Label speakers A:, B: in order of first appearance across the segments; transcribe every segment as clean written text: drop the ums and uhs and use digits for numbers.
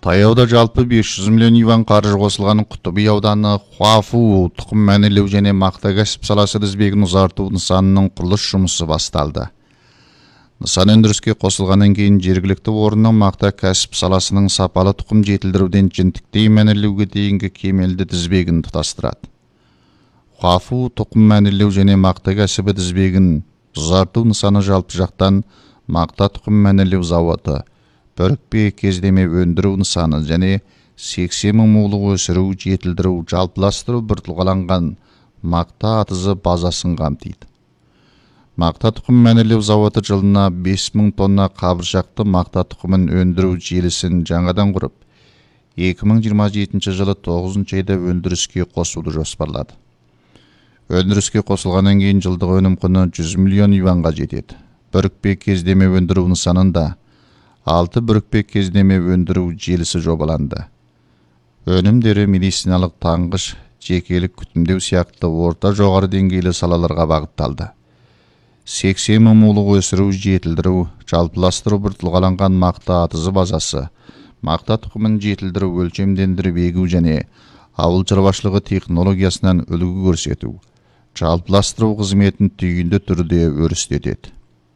A: Таяуда жалпы 500 миллион юан қаржы қосылған Құттөбе ауданы Хуафу тұқым мәнерлеу және мақта кәсіп саласы тізбегін ұзарту нысанының құрылыс жұмысы басталды. Нысан өндіріске қосылғаннан кейін жергілікті орынның мақта кәсіп саласының сапалы тұқым жетілдіруден жінтіктей мәнерлеуге дейінгі кемелді тізбегін тұтастырады. Хуафу тұқым мәнерлеу және мақта кәсібі тізбегін ұзарту нысаны жалпы жақтан мақта тұқым мәнерлеу зауыты, бірікпе кездеме өндіру нысаны және 80 мың мулық өсіру, жетілдіру, жалпыластыру біртұлғаланған мақта атызы базасын қамтиды. Мақта тұқым мәнерлеу зауыты жылына 5000 тонна қабыршақты мақта тұқымын өндіру желісін жаңадан құрып, 2027 жылы 9 айда өндіріске қосуды жоспарлады. Өндіріске қосылғаннан кейін жылдық өнім құны 100 миллион юанға жетеді. Бірікпе кездеме өндіру нысанында 6 бірікпе кездеме өндіру желісі жобаланды. Өнімдері медициналық таңғыш, жекелік күтімдеу сияқты орта жоғары деңгейлі салаларға бағытталды. 80 мың мулық өсіру, жетілдіру, жалпыластыру біртұлғаланған мақта атызы базасы, мақта тұқымын жетілдіру, өлшемдендіріп егу және ауыл шаруашылығы технологиясынан үлгі көрсету, жалпыластыру қызметін түйінді түрде өрістетеді.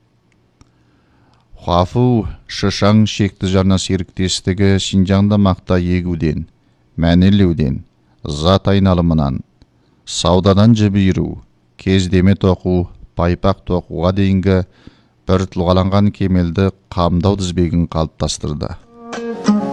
A: Хуафу Шишаң шекті жарна серіктестігі Шинжаңда мақта егуден, мәнерлеуден, зат айналымынан, саудадан жіберу, кездеме тоқу, пайпақ тоқуға дейінгі біртұлғаланған кемелді қамдау тізбегін қалыптастырды.